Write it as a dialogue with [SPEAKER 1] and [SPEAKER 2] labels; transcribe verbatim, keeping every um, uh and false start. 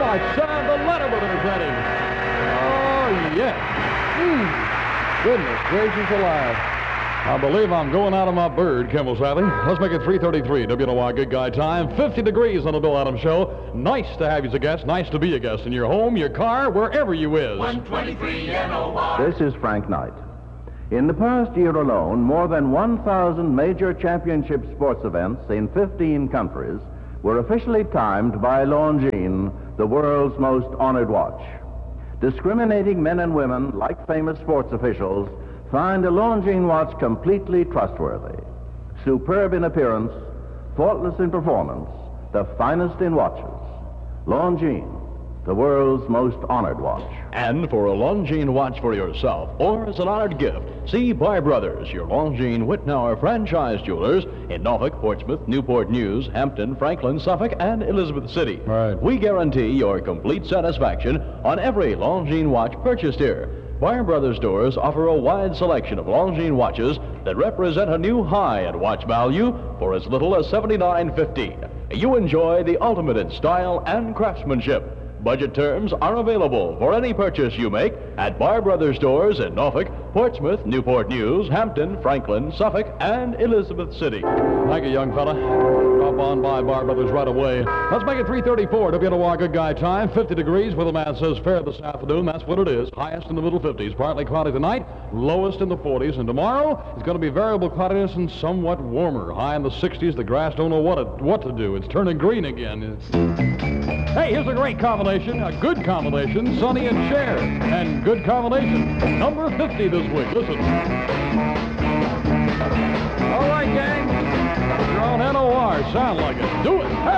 [SPEAKER 1] watch. Sam the Letterman entertaining. Oh, yes. Mm. Goodness gracious alive. I believe I'm going out of my bird, Kimball Savvy. Let's make it three thirty-three, W N O Y Good Guy time. fifty degrees on the Bill Adams Show. Nice to have you as a guest. Nice to be a guest in your home, your car, wherever you is.
[SPEAKER 2] one twenty-three N O Y.
[SPEAKER 3] This is Frank Knight. In the past year alone, more than one thousand major championship sports events in fifteen countries were officially timed by Longines, the world's most honored watch. Discriminating men and women, like famous sports officials, find a Longines watch completely trustworthy. Superb in appearance, faultless in performance, the finest in watches. Longines, the world's most honored watch.
[SPEAKER 4] And for a Longines watch for yourself or as an honored gift, see Bar Brothers, your Longines Whitnauer franchise jewelers in Norfolk, Portsmouth, Newport News, Hampton, Franklin, Suffolk, and Elizabeth City.
[SPEAKER 1] Right.
[SPEAKER 4] We guarantee your complete satisfaction on every Longines watch purchased here. Bar Brothers stores offer a wide selection of Longines watches that represent a new high in watch value for as little as seventy-nine fifty. You enjoy the ultimate in style and craftsmanship. Budget terms are available for any purchase you make at Bar Brothers stores in Norfolk, Portsmouth, Newport News, Hampton, Franklin, Suffolk, and Elizabeth City.
[SPEAKER 1] Thank you, young fella. Drop on by Bar Brothers right away. Let's make it three thirty-four, W N O Y Good Guy time. fifty degrees, where the man says fair this afternoon. That's what it is. Highest in the middle fifties. Partly cloudy tonight, lowest in the forties. And tomorrow, it's going to be variable cloudiness and somewhat warmer. High in the sixties. The grass don't know what to, what to do. It's turning green again. It's... Hey, here's a great combination, a good combination, Sonny and Cher. And good combination, number fifty this week. Listen. All right, gang. You're on N O R. Sound like it. Do it. Hey.